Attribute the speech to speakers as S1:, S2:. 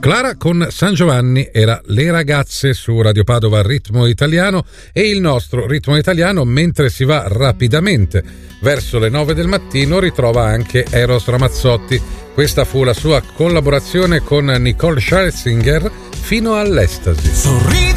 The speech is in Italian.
S1: Clara con San Giovanni era Le ragazze su Radio Padova Ritmo Italiano, e il nostro Ritmo Italiano, mentre si va rapidamente verso le 9 del mattino, ritrova anche Eros Ramazzotti. Questa fu la sua collaborazione con Nicole Scherzinger, Fino all'estasi.